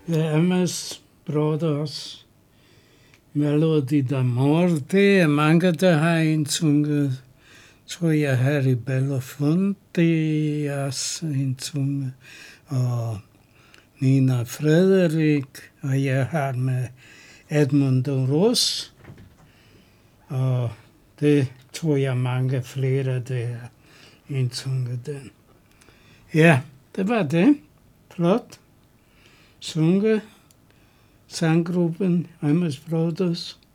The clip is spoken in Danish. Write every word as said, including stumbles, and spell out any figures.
The Amos Brothers Melody da Morte, mange der har indsunget, tror jeg Harry Belafonte har indsunget, og Nina Frederik, og jeg har med Edmundo Ros, og det tror jeg mange flere, der har indsunget den. Ja, det var det. Flot. Sunget. Sanggruppen Amos Brothers.